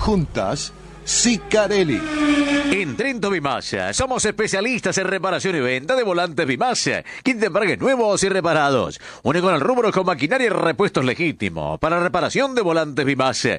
Juntas, Sicarelli. En Trento Vimasa somos especialistas en reparación y venta de volantes Vimasa, kit de embragues nuevos y reparados. Único en el rubro con maquinaria y repuestos legítimos. Para reparación de volantes Vimasa,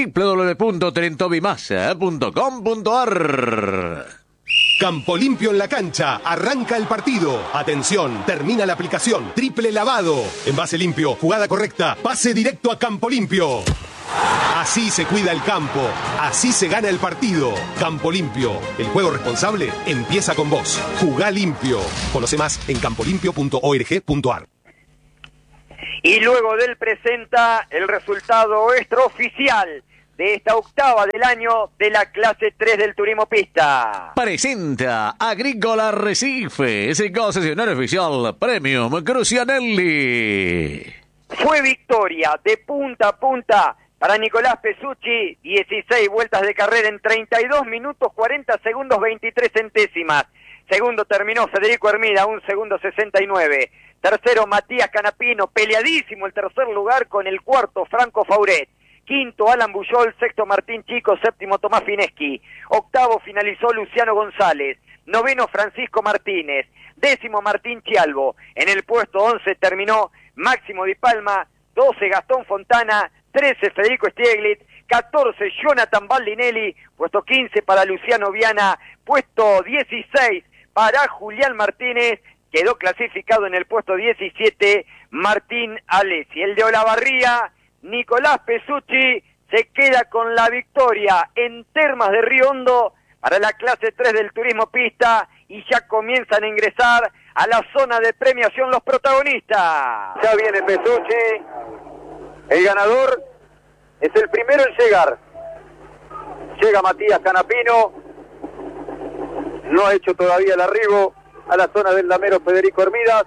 www.trentovimasa.com.ar. Campo Limpio en la cancha, arranca el partido. Atención, termina la aplicación. Triple lavado. Envase limpio, jugada correcta, pase directo a Campo Limpio. Así se cuida el campo, así se gana el partido. Campo Limpio, el juego responsable empieza con vos. Jugá limpio. Conoce más en campolimpio.org.ar. Y luego del presenta el resultado extraoficial de esta octava del año de la clase 3 del turismo pista. Presenta Agrícola Recife, ese concesionario oficial Premium Crucianelli. Fue victoria de punta a punta para Nicolás Pesucci, 16 vueltas de carrera en 32 minutos 40 segundos 23 centésimas. Segundo terminó Federico Hermida, 1 segundo 69. Tercero Matías Canapino, peleadísimo el tercer lugar con el cuarto Franco Fauret. Quinto Alan Buyol, sexto Martín Chico, séptimo Tomás Fineschi. Octavo finalizó Luciano González. Noveno Francisco Martínez. Décimo Martín Chialvo. En el puesto 11 terminó Máximo Di Palma. 12 Gastón Fontana. 13 Federico Stieglitz. 14 Jonathan Baldinelli. Puesto 15 para Luciano Viana. Puesto 16 para Julián Martínez. Quedó clasificado en el puesto 17 Martín Alessi. El de Olavarría, Nicolás Pesucci, se queda con la victoria en Termas de Río Hondo para la clase 3 del turismo pista y ya comienzan a ingresar a la zona de premiación los protagonistas. Ya viene Pesucci, el ganador es el primero en llegar. Llega Matías Canapino, no ha hecho todavía el arribo a la zona del damero Federico Hermidas.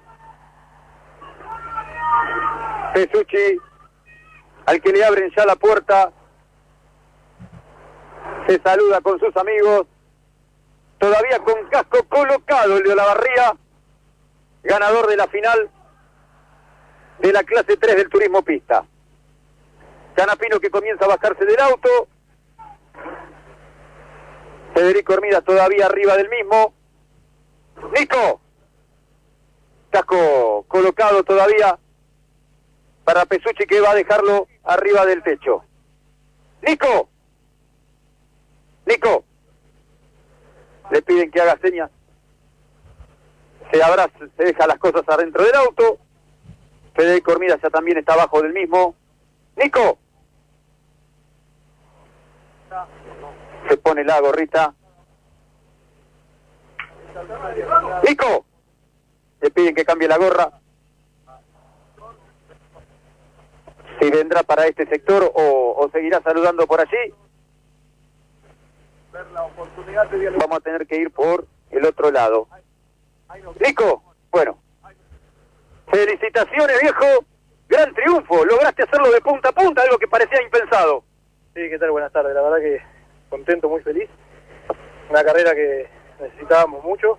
Pesucci, al que le abren ya la puerta, se saluda con sus amigos, todavía con casco colocado el de Olavarría, ganador de la final de la clase 3 del turismo pista. Canapino que comienza a bajarse del auto, Federico Hermidas todavía arriba del mismo. Nico, casco colocado todavía para Pesucci, que va a dejarlo arriba del techo. Nico, le piden que haga señas, se abraza, se deja las cosas adentro del auto. Federico Hermidas ya también está abajo del mismo. Nico, se pone la gorrita. Nico, le piden que cambie la gorra. Si vendrá para este sector o seguirá saludando por allí. Vamos a tener que ir por el otro lado. Nico, bueno, felicitaciones, viejo, gran triunfo, lograste hacerlo de punta a punta, algo que parecía impensado. Sí, ¿qué tal? Buenas tardes, la verdad que contento, muy feliz. Una carrera que necesitábamos mucho.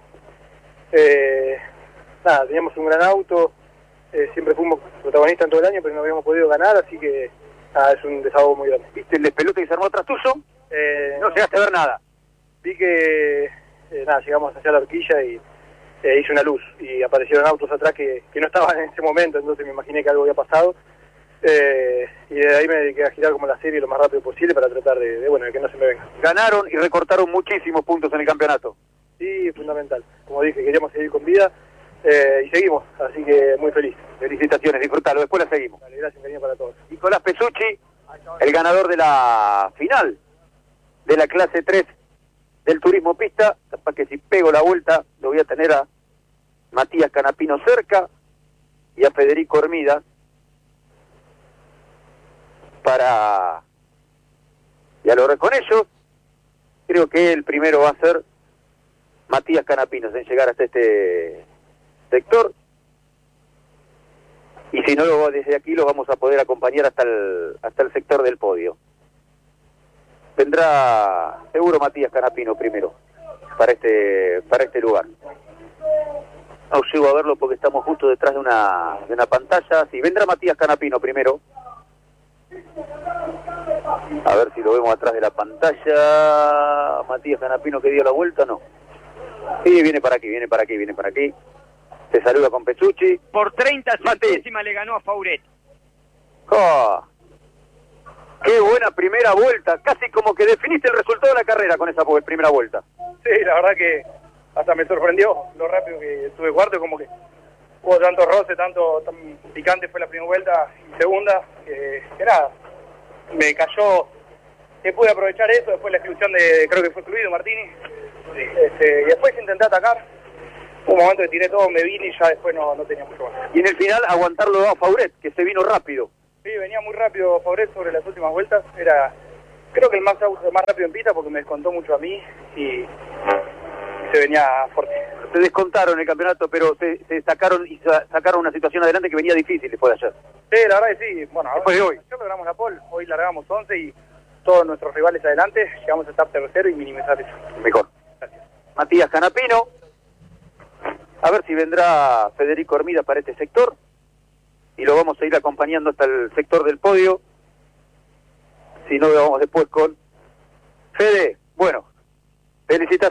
Teníamos un gran auto, siempre fuimos protagonistas en todo el año, pero no habíamos podido ganar, así que es un desahogo muy grande. ¿Viste el despelote que se armó atrás tuyo? No llegaste a ver nada. Vi que llegamos hacia la horquilla y hice una luz y aparecieron autos atrás que no estaban en ese momento, entonces me imaginé que algo había pasado. Y de ahí me dediqué a girar como la serie lo más rápido posible para tratar de que no se me venga. Ganaron y recortaron muchísimos puntos en el campeonato. Sí, fundamental. Como dije, queríamos seguir con vida y seguimos, así que muy feliz. Felicitaciones, disfrutalo, después la seguimos. Dale, gracias, cariño para todos. Nicolás Pesucci, el ganador de la final de la clase 3 del turismo pista. Capaz que si pego la vuelta lo voy a tener a Matías Canapino cerca y a Federico Hermidas para dialogar con ellos. Creo que el primero va a ser Matías Canapino en llegar hasta este sector, y si no, desde aquí los vamos a poder acompañar hasta el sector del podio. Vendrá seguro Matías Canapino primero para este lugar. No llego a verlo porque estamos justo detrás de una pantalla. Sí, vendrá Matías Canapino primero. A ver si lo vemos atrás de la pantalla. Matías Canapino que dio la vuelta, no. Sí, viene para aquí, viene para aquí, viene para aquí. Se saluda con Pesucci. Por 30 Mati. centésimas le ganó a Fauret. ¡Oh! ¡Qué buena primera vuelta! Casi como que definiste el resultado de la carrera con esa primera vuelta. Sí, la verdad que hasta me sorprendió lo rápido que estuve cuarto, como que hubo tanto roce, tan picante fue la primera vuelta y segunda, que nada, me cayó, que pude aprovechar eso, después la exclusión de, creo que fue excluido Martini, y después intenté atacar, un momento que tiré todo, me vine y ya después no tenía mucho más. Y en el final aguantarlo a Fauret, que se vino rápido. Sí, venía muy rápido Fauret sobre las últimas vueltas, era creo que el más rápido en pista porque me descontó mucho a mí y se venía fuerte. Se descontaron el campeonato, pero se sacaron y sacaron una situación adelante que venía difícil después de ayer. Sí, la verdad que sí. Bueno, después de hoy. Ayer logramos la pole, hoy largamos 11 y todos nuestros rivales adelante, llegamos a estar tercero y minimizar eso. Mejor. Gracias. Matías Canapino. A ver si vendrá Federico Hermida para este sector. Y lo vamos a ir acompañando hasta el sector del podio. Si no, vamos después con Fede. Bueno, felicitaciones.